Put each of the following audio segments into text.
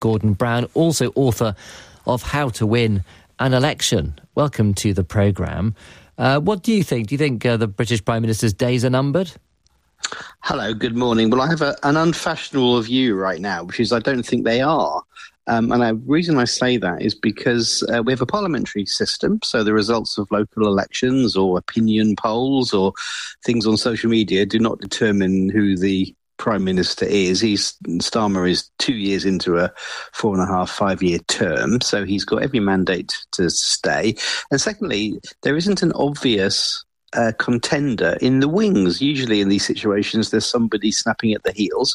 Gordon Brown, also author of How to Win an Election. Welcome to the programme. What do you think? Do you think the British Prime Minister's days are numbered? Hello, good morning. Well, I have an unfashionable view right now, which is I don't think they are. And the reason I say that is because we have a parliamentary system, so the results of local elections or opinion polls or things on social media do not determine who the Prime Minister is. Starmer is 2 years into a 5-year term, so he's got every mandate to stay. And secondly, there isn't an obvious contender in the wings. Usually in these situations, there's somebody snapping at the heels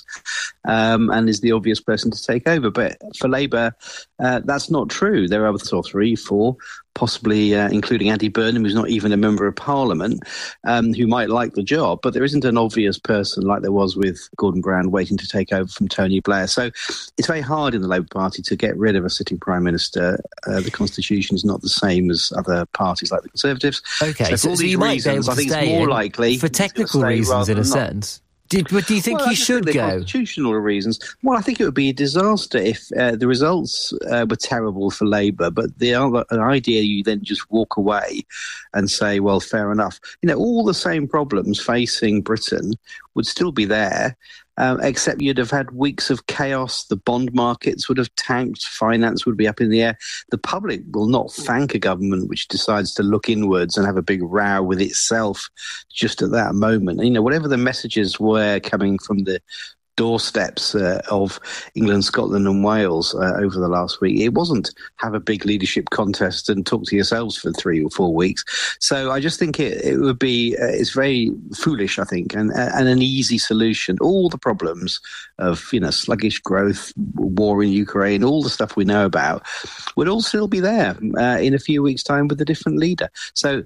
and is the obvious person to take over. But for Labour, that's not true. There are 3, 4, possibly including Andy Burnham, who's not even a member of Parliament, who might like the job. But there isn't an obvious person like there was with Gordon Brown waiting to take over from Tony Blair. So it's very hard in the Labour Party to get rid of a sitting Prime Minister. The Constitution is not the same as other parties like the Conservatives. Okay, so you might be able to I think stay it's more likely for technical reasons, in a sense. Do you think he should go? Constitutional reasons. Well, I think it would be a disaster if the results were terrible for Labour, but the idea you then just walk away and say, well, fair enough. All the same problems facing Britain would still be there, except you'd have had weeks of chaos. The bond markets would have tanked. Finance would be up in the air. The public will not thank a government which decides to look inwards and have a big row with itself just at that moment. Whatever the messages were coming from the doorsteps of England, Scotland and Wales over the last week, it wasn't have a big leadership contest and talk to yourselves for 3 or 4 weeks. So I just think it would be it's very foolish, I think, and an easy solution. All the problems of sluggish growth, war in Ukraine, all the stuff we know about would all still be there in a few weeks' time with a different leader. So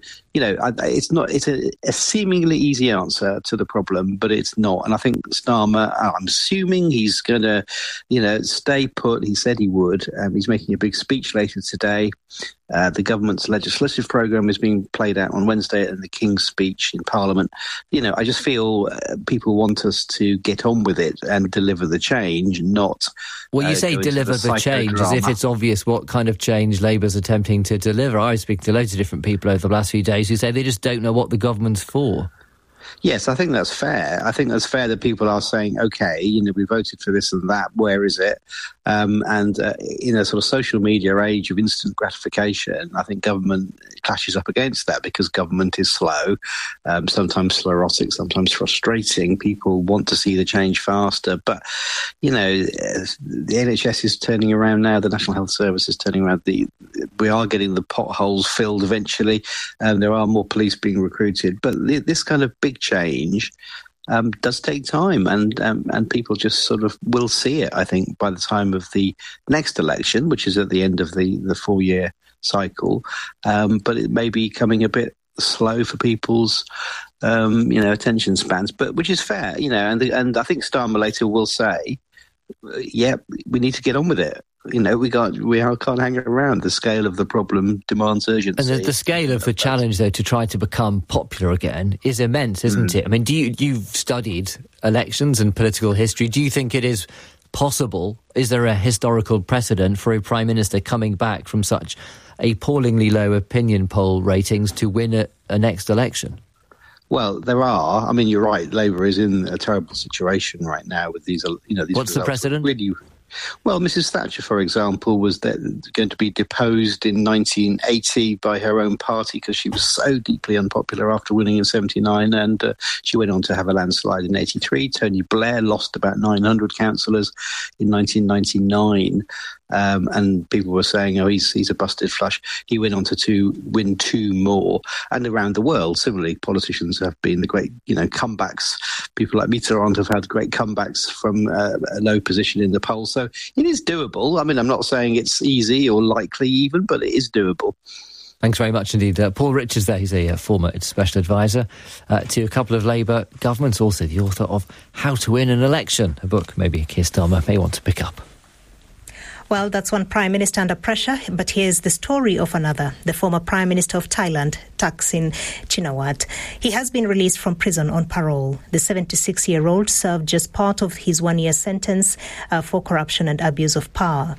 it's a seemingly easy answer to the problem, but it's not. And I think Starmer, I'm assuming he's going to, stay put. He said he would. He's making a big speech later today. The government's legislative programme is being played out on Wednesday and the King's speech in Parliament. I just feel people want us to get on with it and deliver the change, not... Well, you say deliver the change as if it's obvious what kind of change Labour's attempting to deliver. I speak to loads of different people over the last few days who say they just don't know what the government's for. Yes, I think that's fair. I think that's fair that people are saying, OK, we voted for this and that. Where is it? In a sort of social media age of instant gratification, I think government clashes up against that because government is slow, sometimes sclerotic, sometimes frustrating. People want to see the change faster. But, the NHS is turning around now. The National Health Service is turning around. We are getting the potholes filled eventually. There are more police being recruited. But this kind of big change does take time, and people just sort of will see it, I think, by the time of the next election, which is at the end of the 4-year cycle. But it may be coming a bit slow for people's attention spans, but which is fair, and I think Starmer later will say, yeah, we need to get on with it. We can't hang around. The scale of the problem demands urgency. And the scale of the challenge, though, to try to become popular again is immense, isn't it? I mean, you've studied elections and political history. Do you think it is possible? Is there a historical precedent for a Prime Minister coming back from such appallingly low opinion poll ratings to win a next election? Well, there are. I mean, you're right. Labour is in a terrible situation right now with these. What's the precedent? Really. Well, Mrs. Thatcher, for example, was going to be deposed in 1980 by her own party because she was so deeply unpopular after winning in 79, and she went on to have a landslide in 83. Tony Blair lost about 900 councillors in 1999. And people were saying, he's a busted flush. He went on to win 2 more. And around the world, similarly, politicians have been the great, comebacks. People like Mitterrand have had great comebacks from a low position in the polls. So it is doable. I mean, I'm not saying it's easy or likely even, but it is doable. Thanks very much indeed. Paul Richards there, he's a former special advisor to a couple of Labour governments, also the author of How to Win an Election, a book maybe Keir Starmer may want to pick up. Well, that's one Prime Minister under pressure, but here's the story of another, the former Prime Minister of Thailand, Thaksin Shinawatra. He has been released from prison on parole. The 76-year-old served just part of his one-year sentence for corruption and abuse of power.